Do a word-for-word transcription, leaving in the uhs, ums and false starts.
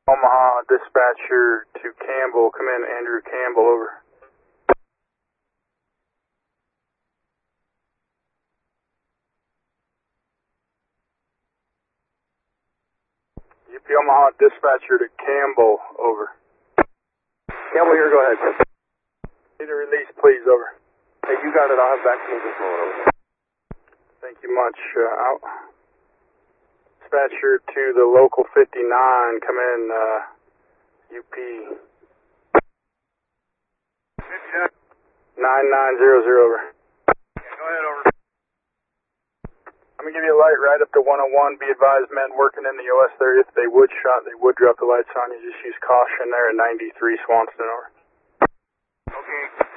Omaha dispatcher to Campbell. Come in, Andrew Campbell, over. U P Omaha dispatcher to Campbell, over. Campbell here, go ahead. Need a release, please, over. Hey, you got it. I'll have back to you this moment, over. Thank you much. Uh, out. Dispatcher to the local fifty-nine, come in, uh, U P. fifty-nine. nine nine zero zero, over. Yeah, go ahead, over. I'm going to give you a light right up to one oh one. Be advised, men working in the O S there, if they would shot, they would drop the lights on you. Just use caution there at ninety-three Swanson, over. Okay.